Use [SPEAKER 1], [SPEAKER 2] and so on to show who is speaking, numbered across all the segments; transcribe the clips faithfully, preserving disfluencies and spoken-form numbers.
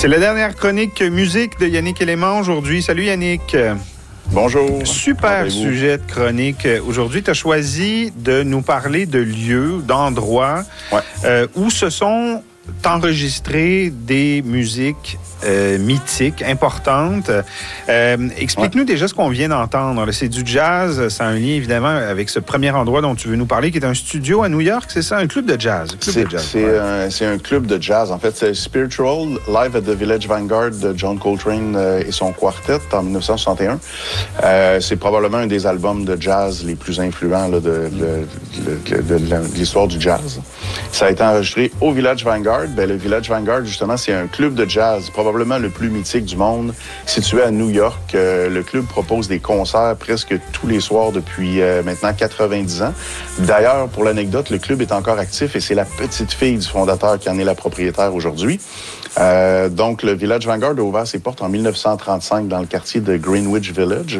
[SPEAKER 1] C'est la dernière chronique musique de Yannick Élément aujourd'hui. Salut Yannick.
[SPEAKER 2] Bonjour.
[SPEAKER 1] Super sujet de chronique. Aujourd'hui, tu as choisi de nous parler de lieux, d'endroits
[SPEAKER 2] ouais.
[SPEAKER 1] euh, où se sont enregistrées des musiques euh, mythiques, importantes. Euh, explique-nous ouais. déjà ce qu'on vient d'entendre. C'est du jazz, ça a un lien évidemment avec ce premier endroit dont tu veux nous parler, qui est un studio à New York, c'est ça? Un club de jazz. Club
[SPEAKER 2] c'est,
[SPEAKER 1] de jazz,
[SPEAKER 2] c'est, ouais. un, c'est un club de jazz. En fait, c'est Spiritual, live at the Village Vanguard de John Coltrane euh, et son quartet en dix-neuf cent soixante et un. Euh, c'est probablement un des albums de jazz les plus influents là, de, de, de, de, de, de l'histoire du jazz. Ça a été enregistré au Village Vanguard. Ben, le Village Vanguard, justement, c'est un club de jazz, probablement le plus mythique du monde, situé à New York. Euh, le club propose des concerts presque tous les soirs depuis euh, maintenant quatre-vingt-dix ans. D'ailleurs, pour l'anecdote, le club est encore actif et c'est la petite fille du fondateur qui en est la propriétaire aujourd'hui. Euh, donc, le Village Vanguard a ouvert ses portes en dix-neuf cent trente-cinq dans le quartier de Greenwich Village.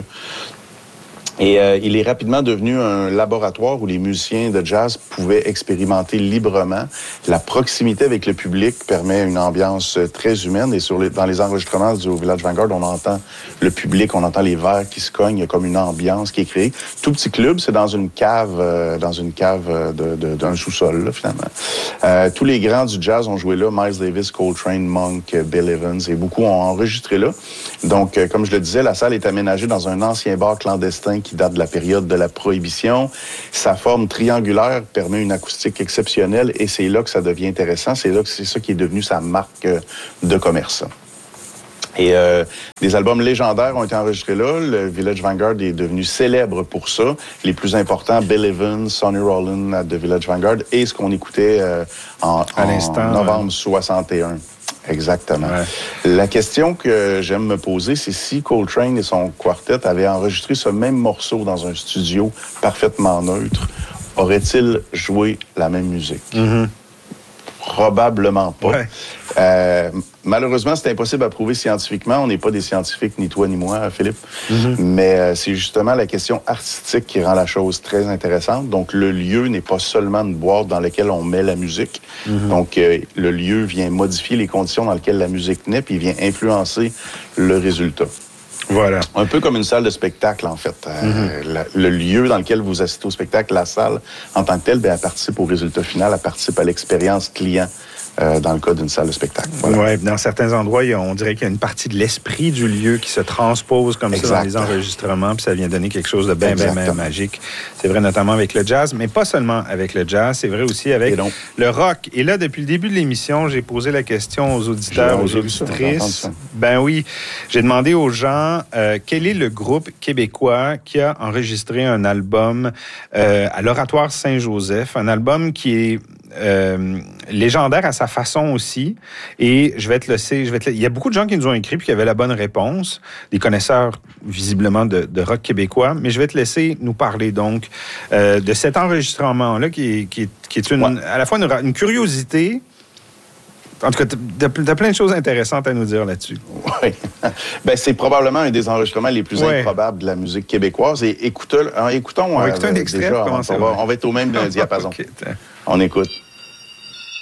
[SPEAKER 2] Et euh, il est rapidement devenu un laboratoire où les musiciens de jazz pouvaient expérimenter librement. La proximité avec le public permet une ambiance très humaine. Et sur les, dans les enregistrements du Village Vanguard, on entend le public, on entend les verres qui se cognent. Il y a comme une ambiance qui est créée. Tout petit club, c'est dans une cave, euh, dans une cave de, de, d'un sous-sol, là, finalement. Euh, tous les grands du jazz ont joué là. Miles Davis, Coltrane, Monk, Bill Evans, et beaucoup ont enregistré là. Donc, euh, comme je le disais, la salle est aménagée dans un ancien bar clandestin qui date de la période de la Prohibition. Sa forme triangulaire permet une acoustique exceptionnelle et c'est là que ça devient intéressant. C'est là que c'est ça qui est devenu sa marque de commerce. Et euh, des albums légendaires ont été enregistrés là. Le Village Vanguard est devenu célèbre pour ça. Les plus importants, Bill Evans, Sonny Rollin at the Village Vanguard et ce qu'on écoutait euh, en, en novembre soixante et un. Exactement. Ouais. La question que j'aime me poser, c'est si Coltrane et son quartet avaient enregistré ce même morceau dans un studio parfaitement neutre, auraient-ils joué la même musique? Mm-hmm. Probablement pas. Ouais. Euh, malheureusement, c'est impossible à prouver scientifiquement. On n'est pas des scientifiques, ni toi ni moi, Philippe. Mm-hmm. Mais euh, c'est justement la question artistique qui rend la chose très intéressante. Donc, le lieu n'est pas seulement une boîte dans laquelle on met la musique. Mm-hmm. Donc, euh, le lieu vient modifier les conditions dans lesquelles la musique naît, puis il vient influencer le résultat.
[SPEAKER 1] Voilà.
[SPEAKER 2] Un peu comme une salle de spectacle, en fait. Euh, mm-hmm. la, le lieu dans lequel vous assistez au spectacle, la salle, en tant que telle, bien, elle participe au résultat final, elle participe à l'expérience client. Euh, dans le cas d'une salle de spectacle. Voilà.
[SPEAKER 1] Oui, dans certains endroits, on dirait qu'il y a une partie de l'esprit du lieu qui se transpose comme exact. Ça dans les enregistrements, puis ça vient donner quelque chose de bien, bien, bien magique. C'est vrai notamment avec le jazz, mais pas seulement avec le jazz, c'est vrai aussi avec le rock. Et là, depuis le début de l'émission, j'ai posé la question aux auditeurs, j'ai, aux auditrices. Ça, ben oui, j'ai demandé aux gens euh, quel est le groupe québécois qui a enregistré un album euh, à l'Oratoire Saint-Joseph, un album qui est Euh, légendaire à sa façon aussi. Et je vais te laisser, je vais te laisser. Il y a beaucoup de gens qui nous ont écrit puis qui avaient la bonne réponse, des connaisseurs visiblement de, de rock québécois. Mais je vais te laisser nous parler donc euh, de cet enregistrement-là qui est, qui est, qui est une, ouais. à la fois une, une curiosité. En tout cas, tu as plein de choses intéressantes à nous dire là-dessus.
[SPEAKER 2] Oui. Ben, c'est probablement un des enregistrements les plus ouais. improbables de la musique québécoise. Et écoutons, écoutons,
[SPEAKER 1] on va écouter
[SPEAKER 2] euh,
[SPEAKER 1] un extrait.
[SPEAKER 2] Déjà, on, va, on va être au même okay, diapason. On écoute.